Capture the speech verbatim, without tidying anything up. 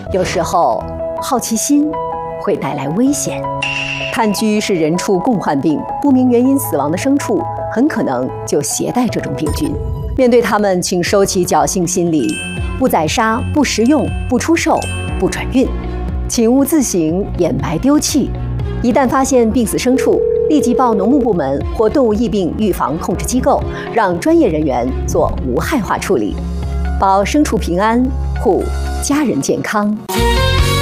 有时候，好奇心会带来危险。炭疽是人畜共患病，不明原因死亡的牲畜很可能就携带这种病菌。面对它们，请收起侥幸心理，不宰杀、不食用、不出售、不转运，请勿自行掩埋丢弃。一旦发现病死牲畜，立即报农牧部门或动物疫病预防控制机构，让专业人员做无害化处理，保牲畜平安，护家人健康。